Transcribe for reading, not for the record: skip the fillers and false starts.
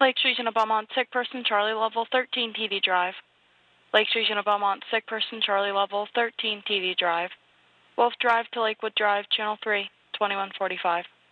Lakes Region of Belmont, sick person, Charlie level 13 TD Drive. Lakes Region of Belmont, sick person, Charlie level 13 TD Drive. Wolf Drive to Lakewood Drive, Channel 3, 2145.